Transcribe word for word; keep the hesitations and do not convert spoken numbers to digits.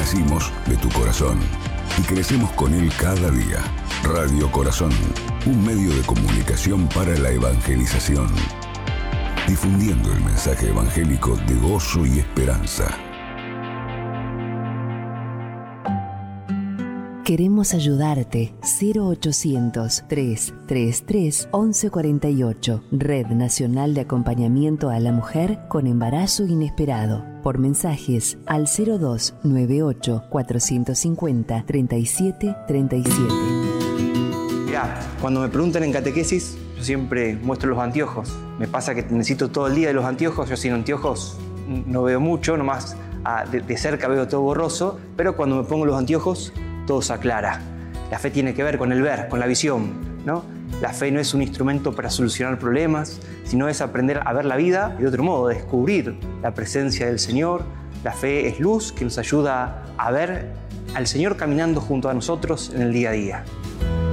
Nacimos de tu corazón y crecemos con él cada día. Radio Corazón, un medio de comunicación para la evangelización, difundiendo el mensaje evangélico de gozo y esperanza. Queremos ayudarte. cero ochocientos, trescientos treinta y tres, once cuarenta y ocho. Red Nacional de Acompañamiento a la Mujer con Embarazo Inesperado. Por mensajes al cero dos nueve ocho, cuatrocientos cincuenta, treinta y siete treinta y siete. Mirá, cuando me preguntan en catequesis, yo siempre muestro los anteojos. Me pasa que necesito todo el día de los anteojos. Yo sin anteojos no veo mucho, nomás ah, de, de cerca veo todo borroso, pero cuando me pongo los anteojos, todo se aclara. La fe tiene que ver con el ver, con la visión, ¿no? La fe no es un instrumento para solucionar problemas, sino es aprender a ver la vida de otro modo, descubrir la presencia del Señor. La fe es luz que nos ayuda a ver al Señor caminando junto a nosotros en el día a día.